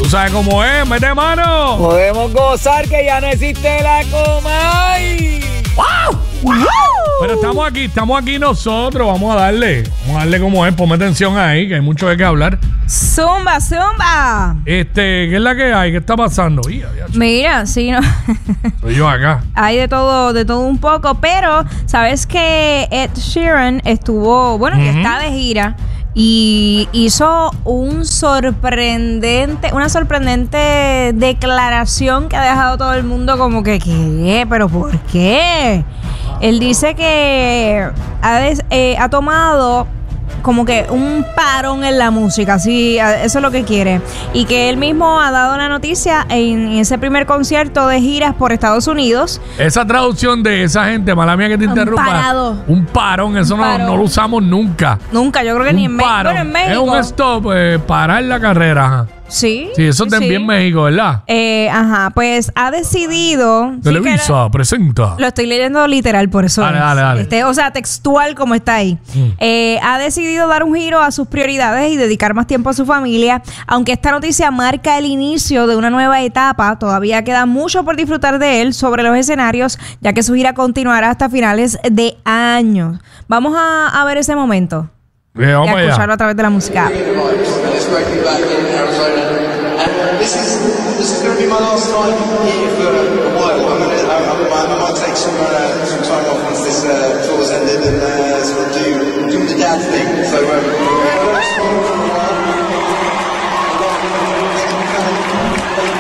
sabes cómo es, mete mano. Podemos gozar que ya no existe la Comay. ¡Wow! Pero estamos aquí nosotros. Vamos a darle como es. Ponme atención ahí, que hay mucho de qué hablar. Zumba. ¿Qué es la que hay? ¿Qué está pasando? Mira, sí, no. Soy yo acá. Hay de todo un poco, pero sabes que Ed Sheeran estuvo, ya está de gira y hizo una sorprendente declaración que ha dejado todo el mundo como que ¿qué? ¿Pero por qué? Él dice que ha tomado como que un parón en la música, así, eso es lo que quiere. Y que él mismo ha dado la noticia en ese primer concierto de giras por Estados Unidos. Esa traducción de esa gente, mala mía que te interrumpa. Un parón, eso no lo usamos nunca. Nunca, yo creo que ni en México. Bueno, en México. Es un stop, parar la carrera, ajá. Sí. Sí, eso es bien México, ¿verdad? Pues ha decidido. Televisa presenta. Lo estoy leyendo literal, por eso. Dale. O sea, textual como está ahí. Ha decidido dar un giro a sus prioridades y dedicar más tiempo a su familia. Aunque esta noticia marca el inicio de una nueva etapa, todavía queda mucho por disfrutar de él sobre los escenarios, ya que su gira continuará hasta finales de año. Vamos a ver ese momento. Y a escucharlo a través de la música. This is going to be my last time here for a while. I might take some time off once this tour's ended and sort of do the dad thing. So